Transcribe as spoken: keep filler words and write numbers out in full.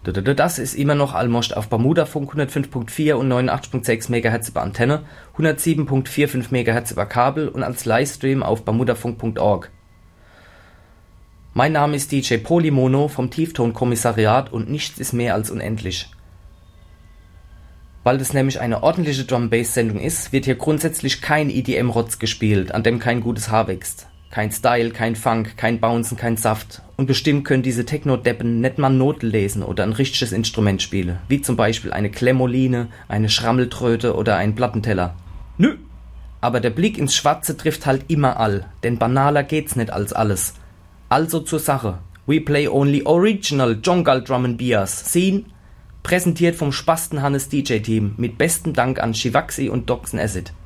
Das ist immer noch almost auf Bermudafunk hundertfünf Komma vier und neunundachtzig Komma sechs Megahertz über Antenne, hundertsieben Komma fünfundvierzig Megahertz über Kabel und als Livestream auf bermudafunk Punkt org. Mein Name ist D J Polymono vom Tieftonkommissariat und nichts ist mehr als unendlich. Weil das nämlich eine ordentliche Drum-Bass-Sendung ist, wird hier grundsätzlich kein E D M-Rotz gespielt, an dem kein gutes Haar wächst. Kein Style, kein Funk, kein Bouncen, kein Saft. Und bestimmt können diese Techno-Deppen nicht mal Noten lesen oder ein richtiges Instrument spielen, wie zum Beispiel eine Klemmoline, eine Schrammeltröte oder ein Plattenteller. Nö! Aber der Blick ins Schwarze trifft halt immer all, denn banaler geht's nicht als alles. Also zur Sache. We play only original Jongal Drum and Beers. Scene, präsentiert vom Spasten Hannes D J Team mit bestem Dank an Shivaxi und Doxen Acid.